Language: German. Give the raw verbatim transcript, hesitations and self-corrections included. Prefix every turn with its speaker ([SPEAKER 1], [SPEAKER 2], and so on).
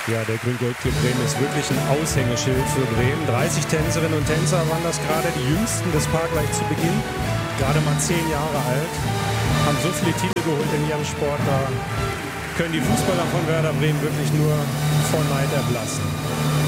[SPEAKER 1] Ja, der Grün-Gold-Club Bremen ist wirklich ein Aushängeschild für Bremen. dreißig Tänzerinnen und Tänzer waren das gerade, die jüngsten des Parklights zu Beginn. Gerade mal zehn Jahre alt. Haben so viele Titel geholt in ihrem Sport. Da können die Fußballer von Werder Bremen wirklich nur vor Neid erblassen.